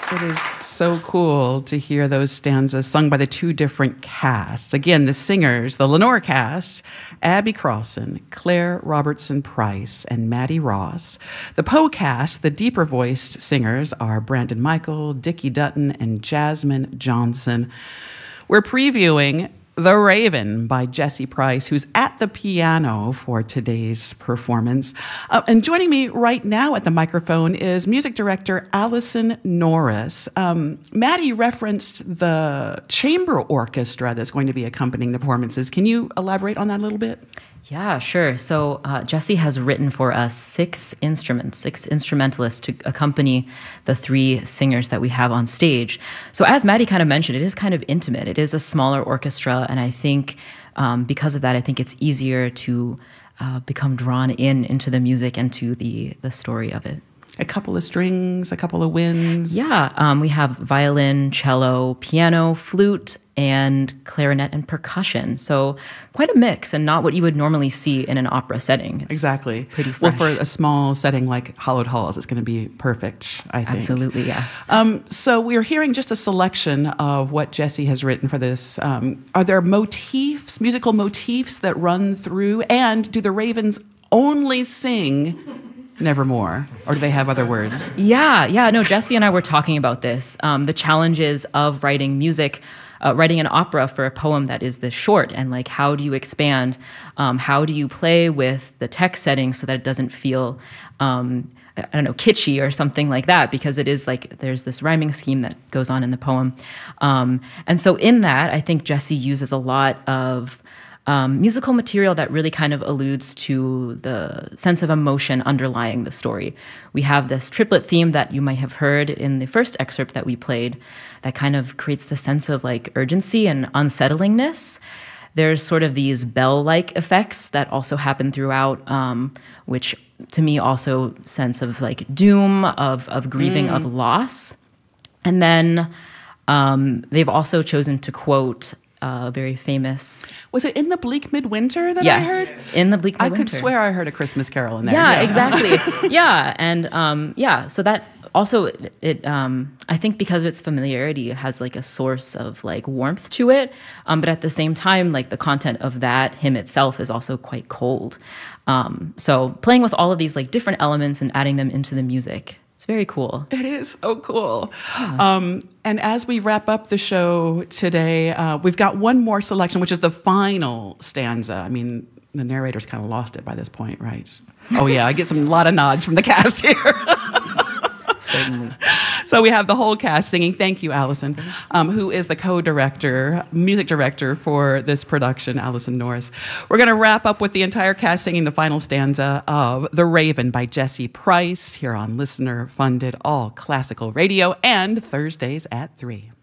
It is so cool to hear those stanzas sung by the two different casts. Again, the singers, the Lenore cast, Abby Crossan, Claire Robertson Price, and Maddie Ross. The Poe cast, the deeper-voiced singers, are Brandon Michael, Dickie Dutton, and Jasmine Johnson. We're previewing The Raven by Jessie Price, who's at the piano for today's performance. And joining me right now at the microphone is music director Allison Norris. Maddie referenced the chamber orchestra that's going to be accompanying the performances. Can you elaborate on that a little bit? Yeah, sure. So Jessie has written for us six instrumentalists to accompany the three singers that we have on stage. So as Maddie kind of mentioned, it is kind of intimate. It is a smaller orchestra, and I think because of that, I think it's easier to become drawn into the music and to the story of it. A couple of strings, a couple of winds. Yeah, we have violin, cello, piano, flute, and clarinet and percussion. So quite a mix, and not what you would normally see in an opera setting. It's exactly. Pretty fresh. Well, for a small setting like Hollowed Halls, it's going to be perfect, I think. Absolutely, yes. So we're hearing just a selection of what Jessie has written for this. Are there motifs, musical motifs that run through? And do the Ravens only sing Nevermore, or do they have other words? Yeah. No, Jessie and I were talking about this. The challenges of writing music, writing an opera for a poem that is this short, and like, how do you expand? How do you play with the text setting so that it doesn't feel, kitschy or something like that? Because it is like, there's this rhyming scheme that goes on in the poem. And so in that, I think Jessie uses a lot of musical material that really kind of alludes to the sense of emotion underlying the story. We have this triplet theme that you might have heard in the first excerpt that we played that kind of creates the sense of like urgency and unsettlingness. There's sort of these bell-like effects that also happen throughout, which to me also sense of like doom, of grieving, of loss. And then they've also chosen to quote very famous. Was it In the Bleak Midwinter that yes, I heard? In the Bleak Midwinter. I could swear I heard a Christmas Carol in there. Yeah, exactly. Yeah, and so that also it I think because of its familiarity, it has like a source of like warmth to it, but at the same time, like the content of that hymn itself is also quite cold. So playing with all of these like different elements and adding them into the music. It's very cool. It is so cool. Yeah. And as we wrap up the show today, we've got one more selection, which is the final stanza. I mean, the narrator's kind of lost it by this point, right? Oh, yeah, I get a lot of nods from the cast here. Certainly. So we have the whole cast singing. Thank you, Allison, who is the co-director, music director for this production, Allison Norris. We're going to wrap up with the entire cast singing the final stanza of The Raven by Jessie Price here on listener-funded all classical radio and Thursdays at 3.